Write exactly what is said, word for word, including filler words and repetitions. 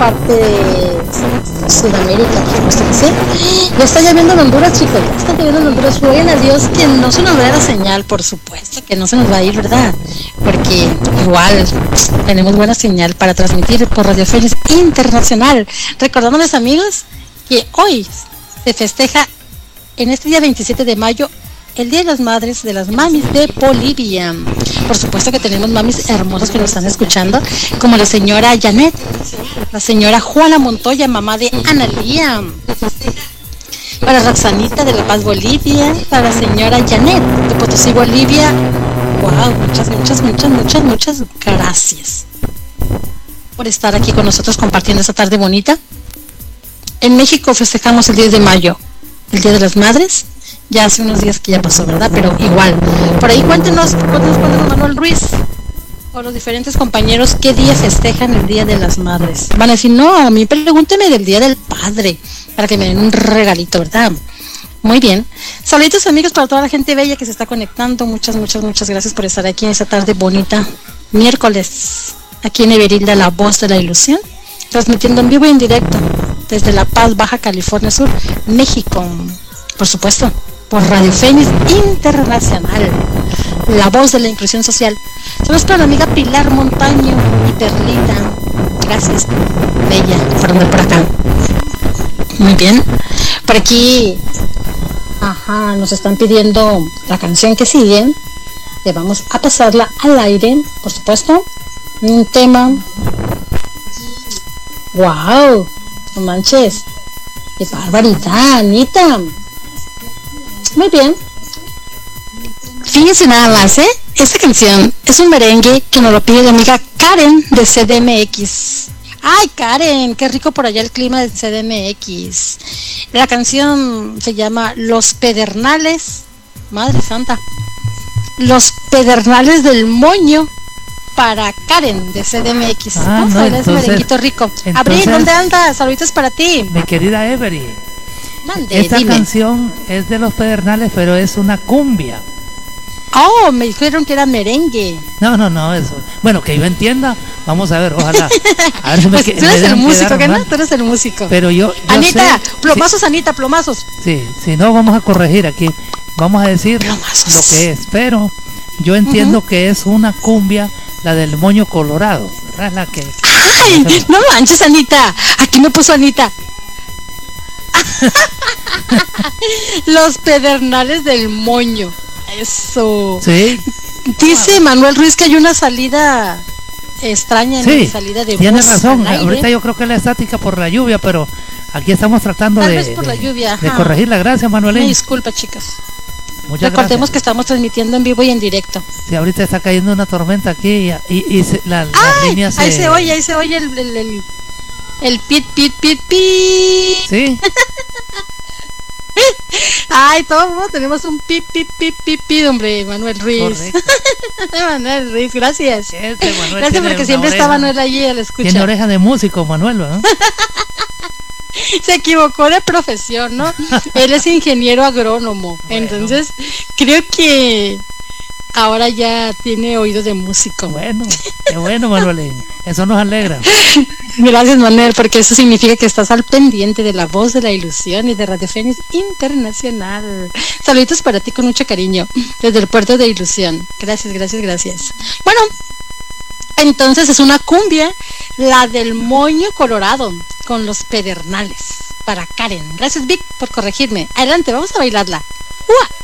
parte de Sudamérica, por supuesto que sí. Ya está lloviendo en Honduras, chicos, ya está lloviendo en Honduras. Rueguen a Dios que no se nos vaya la señal, por supuesto que no se nos va a ir, ¿verdad? Porque igual tenemos buena señal para transmitir por Radio Fénix Internacional. Recordándoles, amigos, que hoy se festeja en este día veintisiete de mayo el Día de las Madres de las Mamis de Bolivia. Por supuesto que tenemos mamis hermosas que nos están escuchando, como la señora Janet, la señora Juana Montoya, mamá de Analía, para Roxanita de La Paz, Bolivia, para la señora Janet de Potosí, Bolivia. Wow, muchas, muchas, muchas, muchas, muchas gracias por estar aquí con nosotros compartiendo esta tarde bonita. En México festejamos el diez de mayo, el Día de las Madres. Ya hace unos días que ya pasó, ¿verdad? Pero igual. Por ahí cuéntenos, cuéntenos, cuéntenos, Manuel Ruiz, o los diferentes compañeros, qué día festejan el Día de las Madres. Van a decir, no, a mí pregúnteme del Día del Padre, para que me den un regalito, ¿verdad? Muy bien. Saluditos, amigos, para toda la gente bella que se está conectando. Muchas, muchas, muchas gracias por estar aquí en esta tarde bonita. Miércoles, aquí en Everilda, la voz de la ilusión, transmitiendo en vivo y en directo desde La Paz, Baja California Sur, México. Por supuesto, por Radio Fénix Internacional, la voz de la inclusión social. Saludos para la amiga Pilar Montaño y Perlita. Gracias, bella, por andar por acá. Muy bien. Por aquí, ajá, nos están pidiendo la canción que sigue. Le vamos a pasarla al aire, por supuesto. Un tema. ¡Wow! No manches. ¡Qué barbaridad, Anita! Muy bien. Fíjense nada más, ¿eh? Esta canción es un merengue que nos lo pide la amiga Karen de C D M X. ¡Ay, Karen! ¡Qué rico por allá el clima de C D M X! La canción se llama Los Pedernales. Madre santa. Los Pedernales del Moño, para Karen de C D M X. Ah, Vamos no, a ver ese entonces, merenguito rico. entonces, Abril, ¿dónde andas? Saluditos para ti. Mi querida Every, Mande, esta dime. canción es de Los Pedernales, pero es una cumbia. Oh, me dijeron que era merengue. No, no, no, eso. Bueno, que yo entienda, vamos a ver, ojalá. A ver si me, Pues que- tú me eres el dejan músico, quedar ¿qué no? mal. Tú eres el músico. Pero yo, yo Anita, sé- plomazos, Anita, plomazos. Sí, si no, vamos a corregir aquí. Vamos a decir Plomazos. lo que es. Pero yo entiendo Ujú. que es una cumbia, la del moño colorado, ¿verdad? Es la que. Ay, no manches, Anita. Aquí me puso Anita. Los Pedernales del Moño. Eso. Sí, Dice Manuel Ruiz que hay una salida extraña en sí, la salida de tiene voz razón. al aire. Ahorita yo creo que es la estática por la lluvia, pero aquí estamos tratando Tal de, vez por la de- lluvia, de ajá. corregirla. Gracias, Me Manuelín. disculpa, chicas. Muchas Recordemos gracias. que estamos transmitiendo en vivo y en directo. Sí, ahorita está cayendo una tormenta aquí y, y, y se- la, la ¡Ay! línea se... Ahí se oye, ahí se oye el, el, el, el pit, pit, pit, pit. Sí, Ay, todos tenemos un pip, pip, pip, pip, pip, hombre, Manuel Ruiz. correcto. Manuel Ruiz, gracias. Este Manuel Gracias tiene porque una siempre está oreja- Manuel allí a la escucha. Tiene oreja de músico, Manuel, ¿verdad? Se equivocó de profesión, ¿no? Él es ingeniero agrónomo. Bueno. Entonces, creo que ahora ya tiene oído de músico. Bueno, qué bueno, Manuelín. Eso nos alegra. Gracias, Manuel, porque eso significa que estás al pendiente de la voz de la ilusión y de Radio Fénix Internacional. Saluditos para ti con mucho cariño desde el puerto de Ilusión. Gracias, gracias, gracias. Bueno, entonces es una cumbia, la del Moño Colorado, con Los Pedernales, para Karen. Gracias, Vic, por corregirme. Adelante, vamos a bailarla. ¡Ua!